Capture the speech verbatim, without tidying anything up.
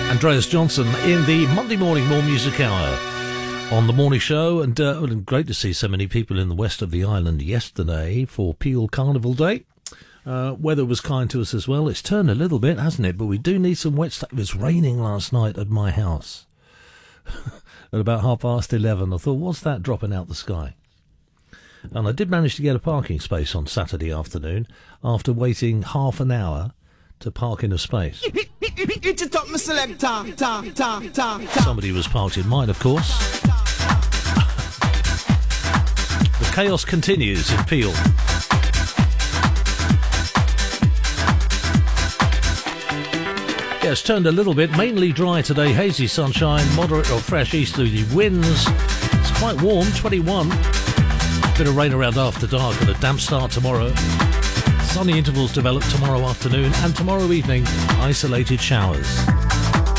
Andreas Johnson in the Monday morning More Music Hour on the morning show, and uh, well, great to see so many people in the west of the island yesterday for Peel Carnival Day. Uh, weather was kind to us as well. It's turned a little bit, hasn't it? But we do need some wet stuff. It was raining last night at my house at about half past eleven. I thought, what's that dropping out the sky? And I did manage to get a parking space on Saturday afternoon after waiting half an hour to park in a space. Somebody was parked in mine, of course. The chaos continues in Peel. Yeah, it's turned a little bit, mainly dry today, hazy sunshine, moderate or fresh easterly winds. It's quite warm, twenty-one. Bit of rain around after dark and a damp start tomorrow. Sunny intervals develop tomorrow afternoon, and tomorrow evening, isolated showers.